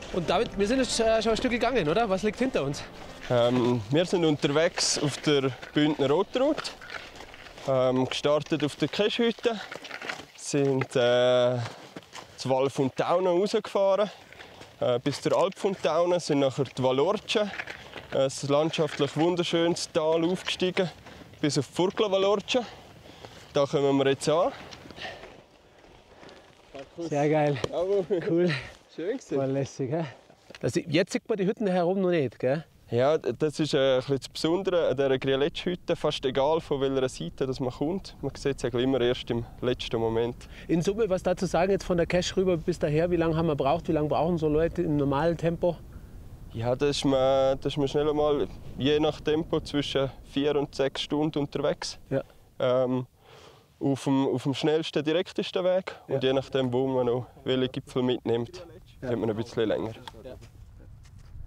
Und David, wir sind jetzt schon ein Stück gegangen, oder? Was liegt hinter uns? Wir sind unterwegs auf der Bündner Rotroute. Gestartet auf der Keschhütte, sind zur Valfontauna rausgefahren, bis zur Alpfontauna, sind nachher die Valorce, ein landschaftlich wunderschönes Tal aufgestiegen, bis auf Furgla Valorce. Da kommen wir jetzt an. Sehr geil. Cool. Schön gewesen. War lässig, hä? Also jetzt sieht man die Hütten herum noch nicht, gell? Ja, das ist ein bisschen das Besondere an dieser Grillage-Hütte. Fast egal, von welcher Seite dass man kommt. Man sieht es eigentlich immer erst im letzten Moment. In Summe, was dazu sagen, jetzt von der Cache rüber bis daher, wie lange haben wir gebraucht? Wie lange brauchen so Leute im normalen Tempo? Ja, das ist man schnell einmal, je nach Tempo, zwischen 4 und 6 Stunden unterwegs. Ja. Auf dem schnellsten, direktesten Weg. Und je nachdem, wo man noch welche Gipfel mitnimmt, hat man ein bisschen länger.